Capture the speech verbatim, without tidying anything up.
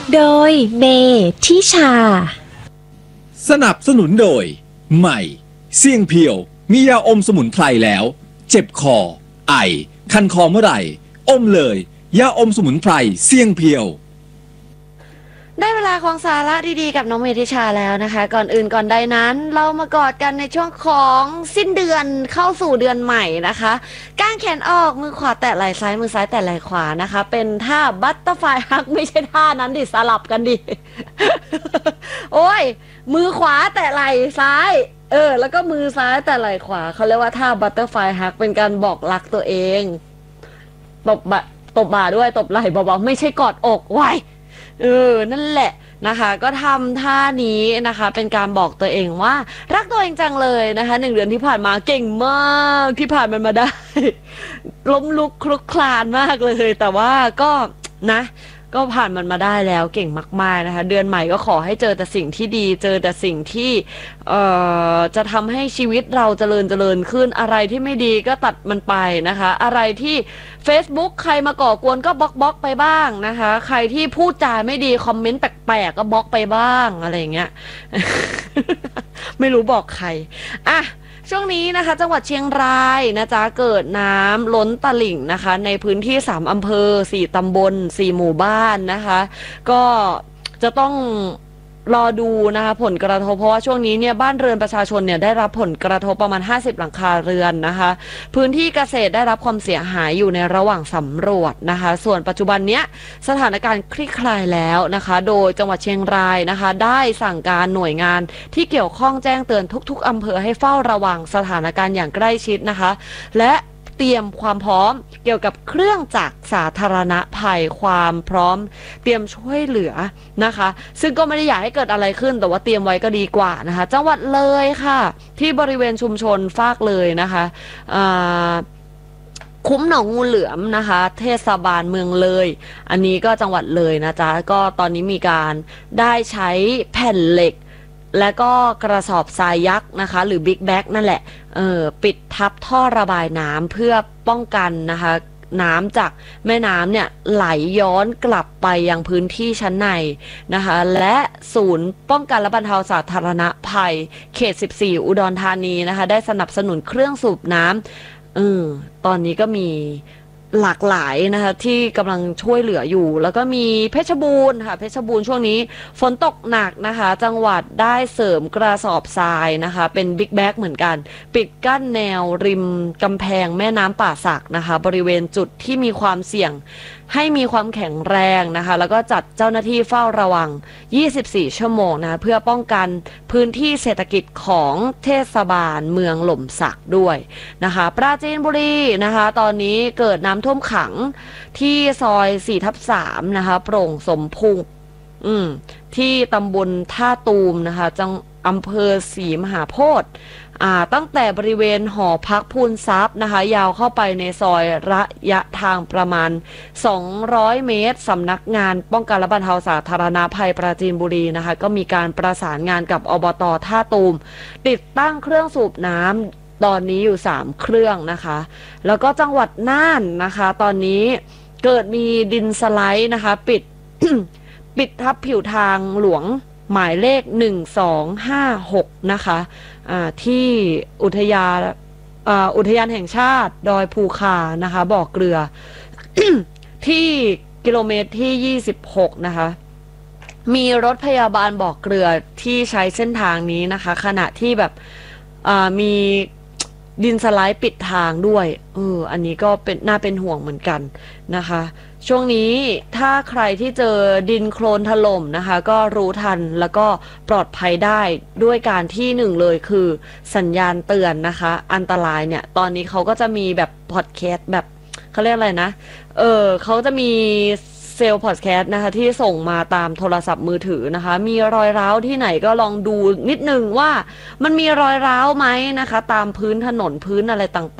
โดยเบทิชาสนับสนุนโดยใหม่เสี่ยงเพียวมียาอมสมุนไพรแล้วเจ็บคอไอคันคอเมื่อไหร่อมเลยยาอมสมุนไพรเสี่ยงเพียวได้เวลาของสาระดีๆกับน้องเมธิชาแล้วนะคะก่อนอื่นก่อนใดนั้นเรามากอดกันในช่วงของสิ้นเดือนเข้าสู่เดือนใหม่นะคะก้างแขนออกมือขวาแตะไหล่ซ้ายมือซ้ายแตะไหล่ขวานะคะเป็นท่าบัตเตอร์ฟลายฮักไม่ใช่ท่านั้นดิสลับกันดิ โอ้ยมือขวาแตะไหล่ซ้ายเออแล้วก็มือซ้ายแตะไหล่ขวาเขาเรียกว่าท่าบัตเตอร์ฟลายฮักเป็นการบอกรักตัวเองตบบ่าตบบ่าด้วยตบไหล่เบาๆไม่ใช่กอดอกไว้เออนั่นแหละนะคะก็ทำท่านี้นะคะเป็นการบอกตัวเองว่ารักตัวเองจังเลยนะคะหนึ่งเดือนที่ผ่านมาเก่งมากที่ผ่านมันมาได้ ล้มลุกคลุกคลานมากเลยแต่ว่าก็นะก็ผ่านมันมาได้แล้วเก่งมากๆนะคะเดือนใหม่ก็ขอให้เจอแต่สิ่งที่ดีเจอแต่สิ่งที่เอ่อจะทำให้ชีวิตเราเจริญเจริญขึ้นอะไรที่ไม่ดีก็ตัดมันไปนะคะอะไรที่ Facebook ใครมาก่อกวนก็บล็อกบล็อกไปบ้างนะคะใครที่พูดจาไม่ดีคอมเมนต์แปลกๆก็บล็อกไปบ้างอะไรอย่างเงี้ย ไม่รู้บอกใครอ่ะช่วงนี้นะคะจังหวัดเชียงรายนะจ๊ะเกิดน้ำล้นตลิ่งนะคะในพื้นที่สามอำเภอสี่ตำบลสี่หมู่บ้านนะคะก็จะต้องรอดูนะคะผลกระทบเพราะว่าช่วงนี้เนี่ยบ้านเรือนประชาชนเนี่ยได้รับผลกระทบประมาณห้าสิบหลังคาเรือนนะคะพื้นที่เกษตรได้รับความเสียหายอยู่ในระหว่างสำรวจนะคะส่วนปัจจุบันเนี้ยสถานการณ์คลี่คลายแล้วนะคะโดยจังหวัดเชียงรายนะคะได้สั่งการหน่วยงานที่เกี่ยวข้องแจ้งเตือนทุกๆอำเภอให้เฝ้าระวังสถานการณ์อย่างใกล้ชิดนะคะและเตรียมความพร้อมเกี่ยวกับเครื่องจักรสาธารณภัยความพร้อมเตรียมช่วยเหลือนะคะซึ่งก็ไม่ได้อยากให้เกิดอะไรขึ้นแต่ว่าเตรียมไว้ก็ดีกว่านะคะจังหวัดเลยค่ะที่บริเวณชุมชนฟากเลยนะคะคุ้มหนองงูเหลือมนะคะเทศบาลเมืองเลยอันนี้ก็จังหวัดเลยนะจ๊ะก็ตอนนี้มีการได้ใช้แผ่นเหล็กและก็กระสอบทรายยักษ์นะคะหรือบิ๊กแบ็กนั่นแหละเออปิดทับท่อระบายน้ำเพื่อป้องกันนะคะน้ำจากแม่น้ำเนี่ยไหลย้อนกลับไปยังพื้นที่ชั้นในนะคะและศูนย์ป้องกันและบรรเทาสาธารณภัยเขตสิบสี่อุดรธานีนะคะได้สนับสนุนเครื่องสูบน้ำเออตอนนี้ก็มีหลากหลายนะคะที่กำลังช่วยเหลืออยู่แล้วก็มีเพชรบูรณ์ค่ะเพชรบูรณ์ช่วงนี้ฝนตกหนักนะคะจังหวัดได้เสริมกระสอบทรายนะคะเป็นบิ๊กแบ็กเหมือนกันปิดกั้นแนวริมกำแพงแม่น้ำป่าสักนะคะบริเวณจุดที่มีความเสี่ยงให้มีความแข็งแรงนะคะแล้วก็จัดเจ้าหน้าที่เฝ้าระวังยี่สิบสี่ชั่วโมงนะเพื่อป้องกันพื้นที่เศรษฐกิจของเทศบาลเมืองหล่มสักด้วยนะคะปราจีนบุรีนะคะตอนนี้เกิดน้ำท่วมขังที่ซอยสี่ทับสามนะคะโปร่งสมพุงอืมที่ตำบลท่าตูมนะคะจังอำเภอศรีมหาโพธิ์อ่าตั้งแต่บริเวณหอพักพูนทรัพย์นะคะยาวเข้าไปในซอยระยะทางประมาณสองร้อยเมตรสำนักงานป้องกันและบรรเทาสาธารณภัยปราจีนบุรีนะคะก็มีการประสานงานกับอบต.ท่าตูมติดตั้งเครื่องสูบน้ำตอนนี้อยู่สามเครื่องนะคะแล้วก็จังหวัดน่านนะคะตอนนี้เกิดมีดินสไลด์นะคะปิด ปิดทับผิวทางหลวงหมายเลขหนึ่งสองห้าหกนะคะที่อุทยานอุทยานแห่งชาติดอยภูคานะคะบ่อเกลือ ที่กิโลเมตรที่ยี่สิบหกนะคะมีรถพยาบาลบ่อเกลือที่ใช้เส้นทางนี้นะคะขณะที่แบบมีดินสไลด์ปิดทางด้วยเอออันนี้ก็เป็นน่าเป็นห่วงเหมือนกันนะคะช่วงนี้ถ้าใครที่เจอดินโคลนถล่มนะคะก็รู้ทันแล้วก็ปลอดภัยได้ด้วยการที่หนึ่งเลยคือสัญญาณเตือนนะคะอันตรายเนี่ยตอนนี้เขาก็จะมีแบบพอดแคสต์แบบเขาเรียกอะไรนะเออเขาจะมีเซลล์พอดแคสต์นะคะที่ส่งมาตามโทรศัพท์มือถือนะคะมีรอยร้าวที่ไหนก็ลองดูนิดนึงว่ามันมีรอยร้าวไหมนะคะตามพื้นถนนพื้นอะไรต่างๆ